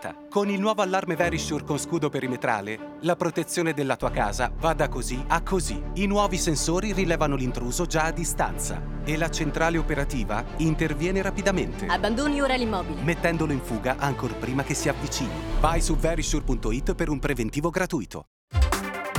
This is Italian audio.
sbagliata. Con il nuovo allarme Verisure con scudo perimetrale, la protezione della tua casa va da così a così. I nuovi sensori rilevano l'intruso già a distanza e la centrale operativa interviene rapidamente, Abbandoni ora l'immobile. mettendolo in fuga ancor prima che si avvicini. Vai su verisure.it per un preventivo gratuito.